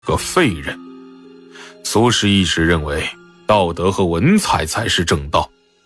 个废人。苏轼一直认为道德和文采才是正道。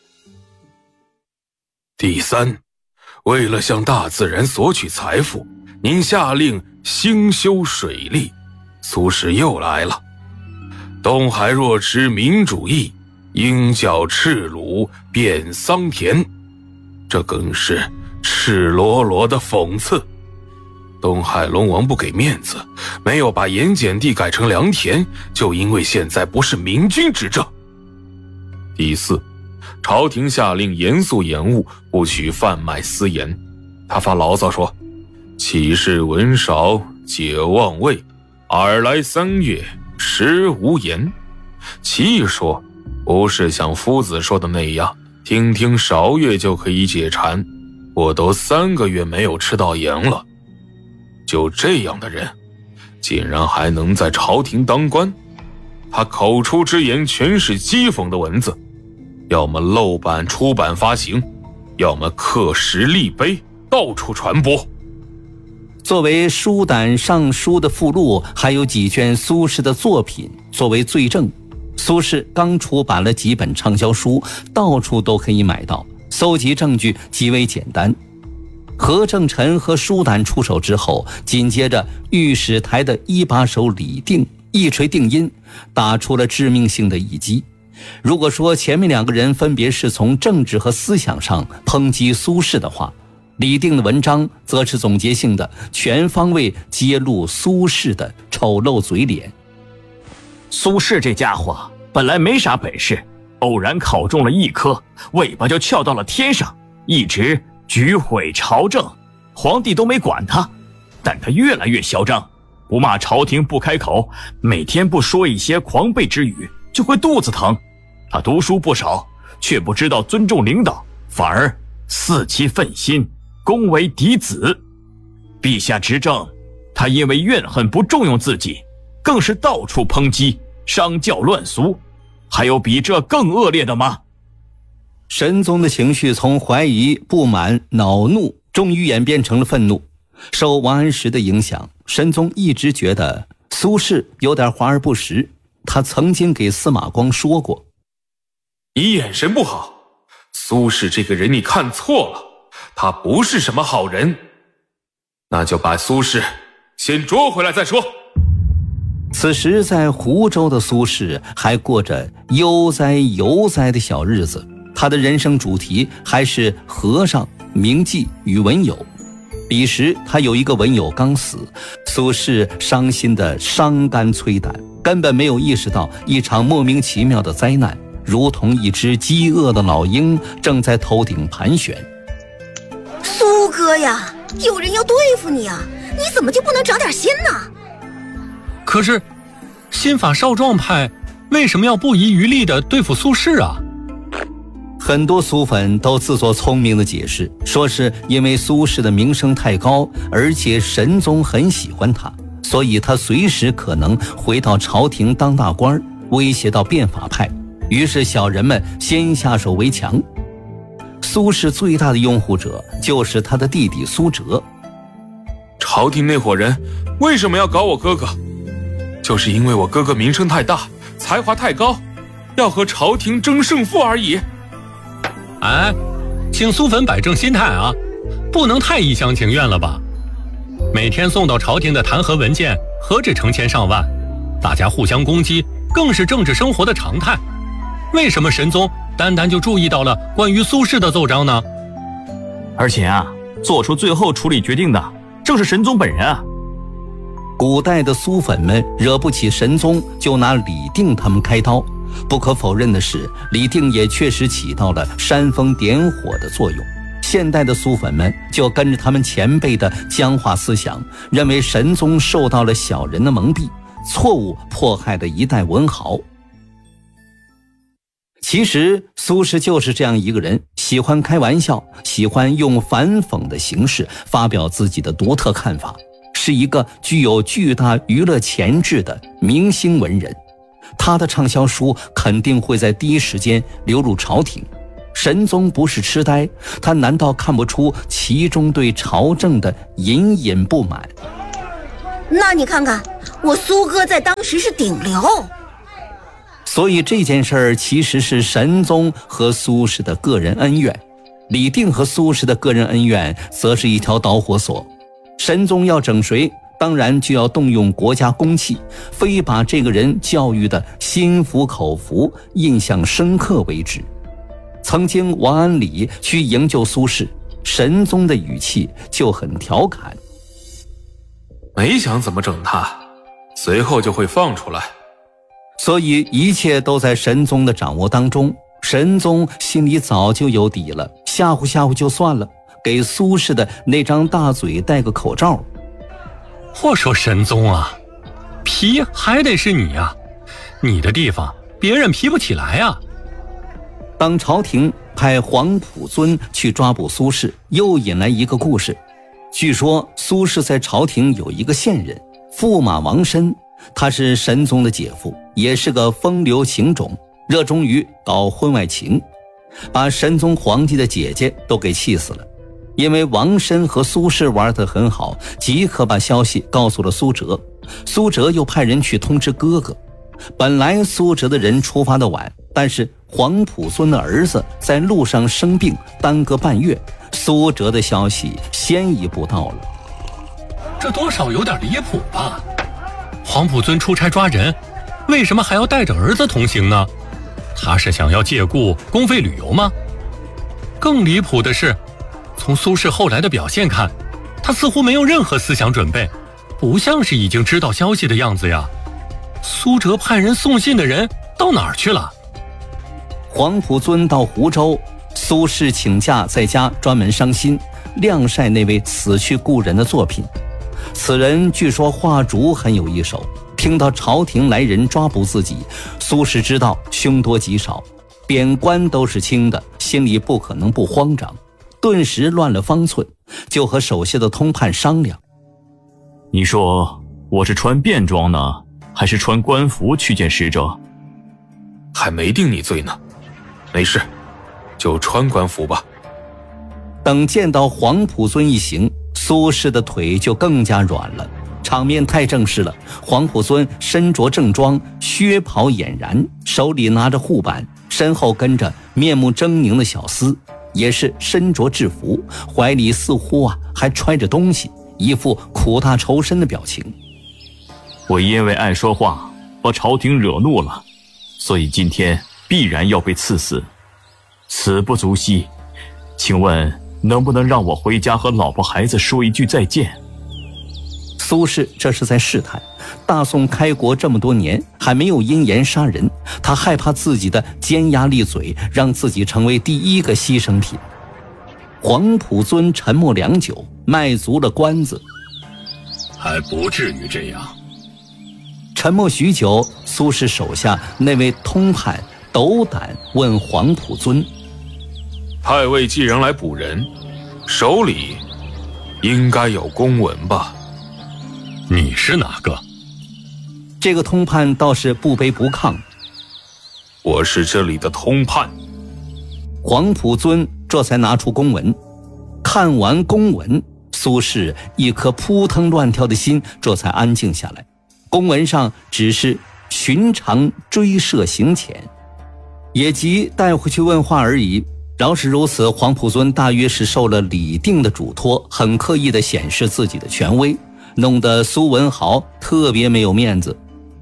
第三，为了向大自然索取财富，您下令兴修水利。苏轼又来了。东海若知民主义，应教赤鲁遍桑田。这更是赤裸裸的讽刺。东海龙王不给面子，没有把盐碱地改成良田，就因为现在不是明君执政。第四，朝廷下令严肃严务，不许贩卖私盐。他发牢骚说：岂是文少解妄位，尔来3月食无盐。其意说不是像夫子说的那样，听听韶乐就可以解馋，我都3个月没有吃到盐了。就这样的人，竟然还能在朝廷当官？他口出之言全是讥讽的文字，要么漏版出版发行，要么刻石立碑，到处传播。 作为书胆尚书的附录，还有几卷苏轼的作品作为罪证。苏轼刚出版了几本畅销书，到处都可以买到，搜集证据极为简单。何正臣和书胆出手之后，紧接着御史台的一把手李定一锤定音，打出了致命性的一击。如果说前面2个人分别是从政治和思想上抨击苏轼的话，李定的文章则是总结性的，全方位揭露苏轼的丑陋嘴脸。 苏轼这家伙本来没啥本事，偶然考中了一科，尾巴就翘到了天上，一直举毁朝政，皇帝都没管他。但他越来越嚣张，不骂朝廷不开口，每天不说一些狂悖之语就会肚子疼。他读书不少，却不知道尊重领导，反而伺其愤心，恭为嫡子。陛下执政，他因为怨恨不重用自己，更是到处抨击，伤教乱俗。还有比这更恶劣的吗？ 神宗的情绪从怀疑、不满、恼怒，终于演变成了愤怒。受王安石的影响，神宗一直觉得苏轼有点华而不实。他曾经给司马光说过： 你眼神不好，苏轼这个人你看错了，他不是什么好人。那就把苏轼先捉回来再说。 此时在湖州的苏轼还过着悠哉游哉的小日子，他的人生主题还是和尚、名妓与文友。彼时他有一个文友刚死，苏轼伤心的伤肝摧胆，根本没有意识到一场莫名其妙的灾难如同一只饥饿的老鹰正在头顶盘旋。 苏哥呀，有人要对付你啊，你怎么就不能长点心呢？ 可是新法少壮派为什么要不遗余力地对付苏轼啊？ 很多苏粉都自作聪明的解释，说是因为苏轼的名声太高，而且神宗很喜欢他，所以他随时可能回到朝廷当大官，威胁到变法派。于是小人们先下手为强。苏轼最大的拥护者就是他的弟弟苏辙。 朝廷那伙人为什么要搞我哥哥？就是因为我哥哥名声太大，才华太高，要和朝廷争胜负而已。 哎，请苏粉摆正心态啊，不能太一厢情愿了吧？每天送到朝廷的弹劾文件何止成千上万，大家互相攻击更是政治生活的常态。为什么神宗单就注意到了关于苏轼的奏章呢？ 而且啊，做出最后处理决定的正是神宗本人啊。 古代的苏粉们惹不起神宗，就拿李定他们开刀。不可否认的是，李定也确实起到了煽风点火的作用。现代的苏粉们就跟着他们前辈的僵化思想，认为神宗受到了小人的蒙蔽，错误迫害了一代文豪。其实苏轼就是这样一个人，喜欢开玩笑，喜欢用反讽的形式发表自己的独特看法，是一个具有巨大娱乐潜质的明星文人。他的畅销书肯定会在第一时间流入朝廷。神宗不是痴呆，他难道看不出其中对朝政的隐隐不满？ 那你看看， 我苏哥在当时是顶流。 所以这件事儿其实是神宗和苏轼的个人恩怨，李定和苏轼的个人恩怨则是一条导火索。神宗要整谁，当然就要动用国家公器，非把这个人教育的心服口服、印象深刻为止。曾经王安礼去营救苏轼，神宗的语气就很调侃： 没想怎么整他，随后就会放出来。 所以一切都在神宗的掌握当中，神宗心里早就有底了，吓唬吓唬就算了，给苏轼的那张大嘴戴个口罩。 我说神宗啊，皮还得是你啊，你的地方别人皮不起来啊。 当朝廷派黄埔尊去抓捕苏轼，又引来一个故事。据说苏轼在朝廷有一个线人，驸马王申，他是神宗的姐夫，也是个风流情种，热衷于搞婚外情，把神宗皇帝的姐姐都给气死了。因为王申和苏轼玩得很好，即刻把消息告诉了苏辙，苏辙又派人去通知哥哥。本来苏辙的人出发的晚，但是黄埔尊的儿子在路上生病，耽搁半月，苏辙的消息先一步到了。 这多少有点离谱吧？黄埔尊出差抓人，为什么还要带着儿子同行呢？他是想要借故公费旅游吗？更离谱的是，从苏轼后来的表现看，他似乎没有任何思想准备，不像是已经知道消息的样子呀。苏辙派人送信的人到哪儿去了？ 黄埔尊到湖州，苏轼请假在家专门伤心，晾晒那位死去故人的作品。此人据说画竹很有一手，听到朝廷来人抓捕自己，苏轼知道凶多吉少，贬官都是轻的，心里不可能不慌张，顿时乱了方寸，就和手下的通判商量： 你说我是穿便装呢，还是穿官服去见使者？ 还没定你罪呢，没事，就穿官服吧。 等见到黄埔尊一行，苏轼的腿就更加软了，场面太正式了。黄埔尊身着正装，靴袍俨然，手里拿着护板，身后跟着面目狰狞的小厮，也是身着制服，怀里似乎还揣着东西，一副苦大仇深的表情。 我因为爱说话，把朝廷惹怒了，所以今天必然要被赐死。死不足惜，请问能不能让我回家和老婆孩子说一句再见？ 苏轼这是在试探，大宋开国这么多年还没有因言杀人，他害怕自己的尖牙利嘴让自己成为第一个牺牲品。黄埔尊沉默良久，迈足了关子： 还不至于这样。 沉默许久，苏轼手下那位通判斗胆问黄埔尊： 太尉既然来捕人，手里应该有公文吧？ 你是哪个？ 这个通判倒是不卑不亢： 我是这里的通判。 黄埔尊这才拿出公文，看完公文，苏轼一颗扑腾乱跳的心这才安静下来。公文上只是寻常追赦刑遣，也即带回去问话而已。饶是如此，黄埔尊大约是受了李定的嘱托，很刻意地显示自己的权威，弄得苏文豪特别没有面子。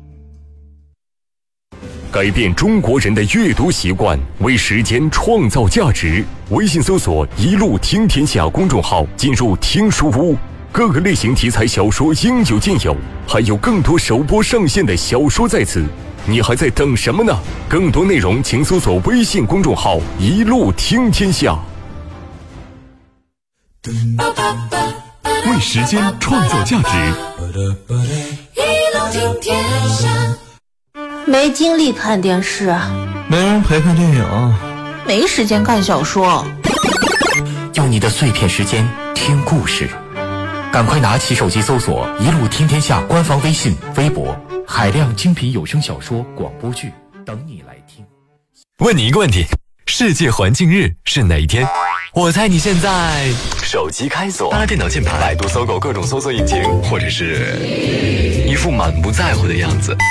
改变中国人的阅读习惯，为时间创造价值。微信搜索“一路听天下”公众号，进入听书屋，各个类型题材小说应有尽有，还有更多首播上线的小说在此。你还在等什么呢？更多内容请搜索微信公众号“一路听天下”。为时间创造价值。 一路听天下。没精力看电视， 没人陪看电影， 没时间看小说， 用你的碎片时间听故事。赶快拿起手机搜索“一路听天下”官方微信、微博，海量精品有声小说、广播剧等你来听。 问你一个问题：世界环境日是哪一天我猜你现在手机开锁， 扒拉电脑键盘， 百度、搜狗各种搜索引擎，或者是一副满不在乎的样子。